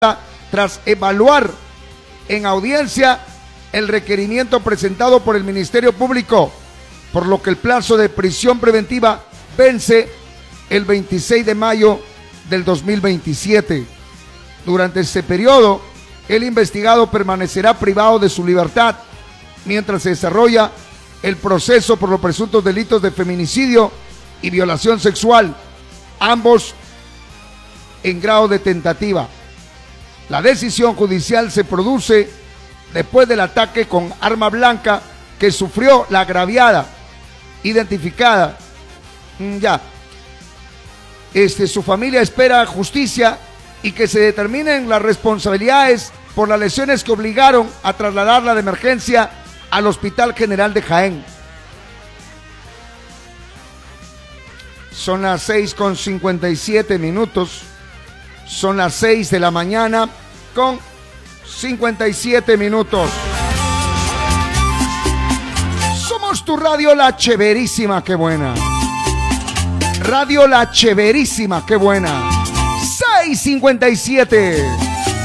tras evaluar en audiencia el requerimiento presentado por el Ministerio Público, por lo que el plazo de prisión preventiva vence el 26 de mayo del 2027. Durante ese periodo, el investigado permanecerá privado de su libertad mientras se desarrolla el proceso por los presuntos delitos de feminicidio y violación sexual, ambos en grado de tentativa. La decisión judicial se produce después del ataque con arma blanca que sufrió la agraviada, identificada. Su familia espera justicia y que se determinen las responsabilidades por las lesiones que obligaron a trasladarla de emergencia al Hospital General de Jaén. Son las 6:57. Son las 6 de la mañana con 57 minutos. Somos tu radio La Cheverísima, qué buena. Radio La Cheverísima, qué buena. 6:57.